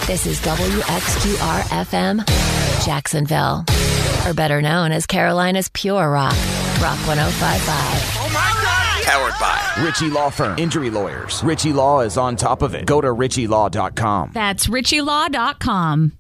This is WXQR-FM, Jacksonville. Or better known as Carolina's Pure Rock. Rock 105.5. Oh my God! Powered by Ritchie Law Firm. Injury lawyers. Ritchie Law is on top of it. Go to ritchielaw.com. That's ritchielaw.com.